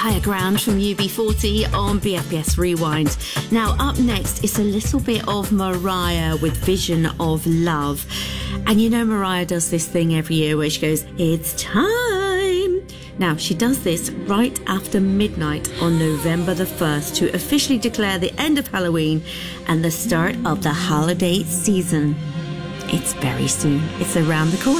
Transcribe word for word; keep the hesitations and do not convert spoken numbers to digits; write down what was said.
Higher Ground from U B forty on B F B S Rewind. Now, up next is a little bit of Mariah with Vision of Love. And you know Mariah does this thing every year where she goes, "It's time." Now, she does this right after midnight on November the first to officially declare the end of Halloween and the start of the holiday season. It's very soon. It's around the corner.